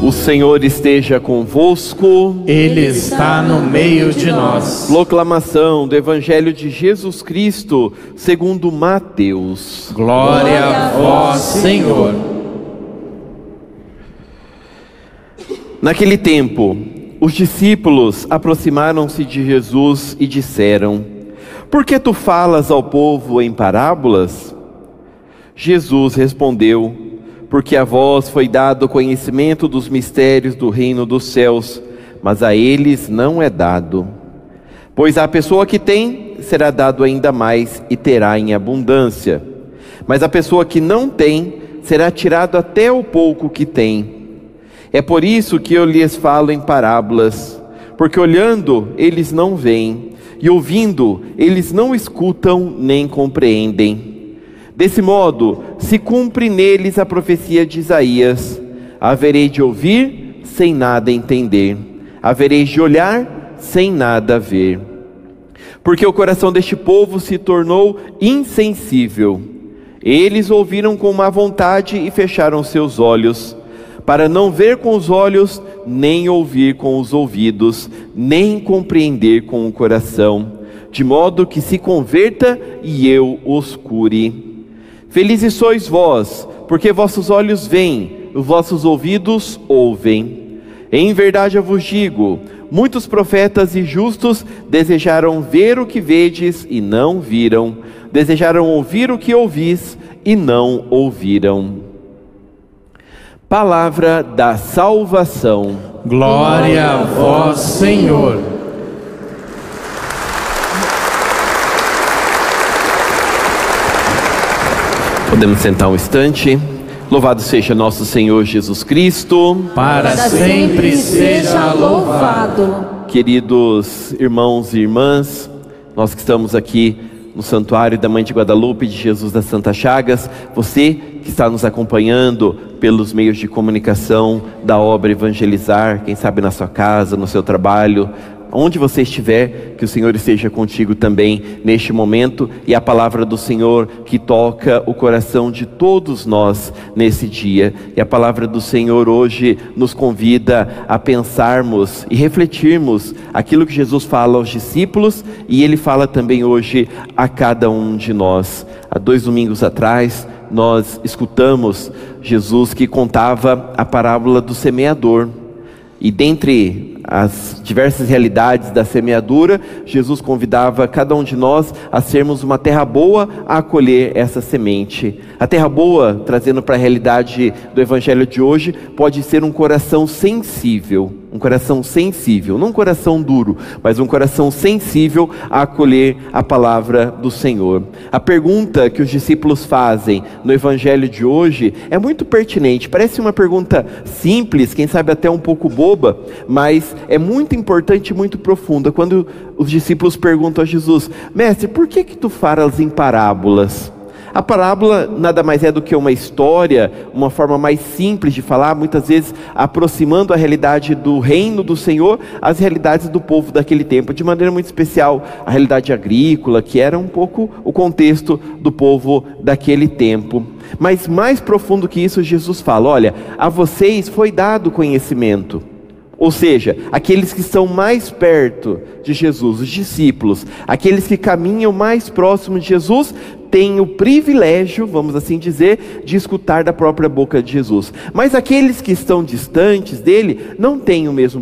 O Senhor esteja convosco. Ele está no meio de nós. Proclamação do Evangelho de Jesus Cristo, segundo Mateus. Glória a vós, Senhor. Naquele tempo, os discípulos aproximaram-se de Jesus e disseram: Por que tu falas ao povo em parábolas? Jesus respondeu: Porque a vós foi dado conhecimento dos mistérios do reino dos céus, mas a eles não é dado. Pois à pessoa que tem, será dado ainda mais e terá em abundância. Mas a pessoa que não tem, será tirado até o pouco que tem. É por isso que eu lhes falo em parábolas, porque olhando eles não veem, e ouvindo eles não escutam nem compreendem. Desse modo, se cumpre neles a profecia de Isaías: haverei de ouvir sem nada entender, haverei de olhar sem nada ver. Porque o coração deste povo se tornou insensível. Eles ouviram com má vontade e fecharam seus olhos, para não ver com os olhos, nem ouvir com os ouvidos, nem compreender com o coração, de modo que se converta e eu os cure. Felizes sois vós, porque vossos olhos veem, os vossos ouvidos ouvem. Em verdade eu vos digo, muitos profetas e justos desejaram ver o que vedes e não viram, desejaram ouvir o que ouvis e não ouviram. Palavra da salvação. Glória a vós, Senhor. Podemos sentar um instante. Louvado seja nosso Senhor Jesus Cristo. Para sempre seja louvado. Queridos irmãos e irmãs, nós que estamos aqui no Santuário da Mãe de Guadalupe, de Jesus das Santas Chagas, você que está nos acompanhando pelos meios de comunicação da obra Evangelizar, quem sabe na sua casa, no seu trabalho, onde você estiver, que o Senhor esteja contigo também neste momento, e a palavra do Senhor que toca o coração de todos nós nesse dia. E a palavra do Senhor hoje nos convida a pensarmos e refletirmos aquilo que Jesus fala aos discípulos, e Ele fala também hoje a cada um de nós. Há 2 domingos atrás, nós escutamos Jesus que contava a parábola do semeador. E dentre as diversas realidades da semeadura, Jesus convidava cada um de nós a sermos uma terra boa a acolher essa semente. A terra boa, trazendo para a realidade do Evangelho de hoje, pode ser um coração sensível, não um coração duro, mas um coração sensível a acolher a palavra do Senhor. A pergunta que os discípulos fazem no Evangelho de hoje é muito pertinente, parece uma pergunta simples, quem sabe até um pouco boba, mas é muito importante e muito profunda. Quando os discípulos perguntam a Jesus: Mestre, por que tu falas em parábolas? A parábola nada mais é do que uma história, uma forma mais simples de falar, muitas vezes aproximando a realidade do reino do Senhor às realidades do povo daquele tempo, de maneira muito especial a realidade agrícola, que era um pouco o contexto do povo daquele tempo. Mas mais profundo que isso, Jesus fala: olha, a vocês foi dado conhecimento. Ou seja, aqueles que estão mais perto de Jesus, os discípulos, aqueles que caminham mais próximo de Jesus, têm o privilégio, vamos assim dizer, de escutar da própria boca de Jesus. Mas aqueles que estão distantes dele, não têm o mesmo